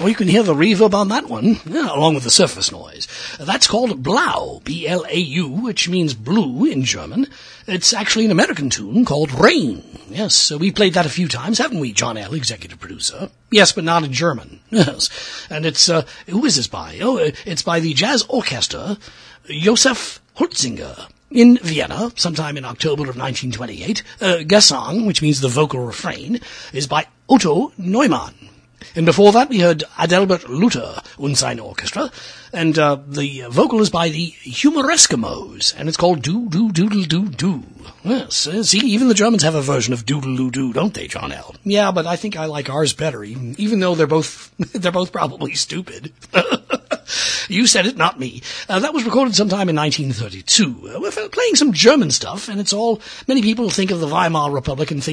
Or you can hear the reverb on that one, along with the surface noise. That's called Blau, B-L-A-U, which means blue in German. It's actually an American tune called Rain. Yes, so we played that a few times, haven't we, John L., executive producer? Yes, but not in German. Yes. And it's, who is this by? Oh, it's by the jazz orchestra Josef Holzinger in Vienna, sometime in October of 1928. Gesang, which means the vocal refrain, is by Otto Neumann. And before that, we heard Adalbert Luther und seine Orchestra, and the vocal is by the Humoreskimos, and it's called Do-Do-Doodle-Doo-Doo. Yes, see, even the Germans have a version of Doodle-Doo-Doo, don't they, John L.? Yeah, but I think I like ours better, even though they're both probably stupid. You said it, not me. That was recorded sometime in 1932. We're playing some German stuff, and it's all, many people think of the Weimar Republic and think